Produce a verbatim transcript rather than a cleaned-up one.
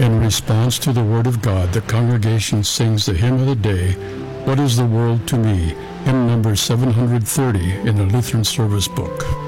In response to the Word of God, the congregation sings the hymn of the day, What is the World to Me? Hymn number seven hundred thirty in the Lutheran Service Book.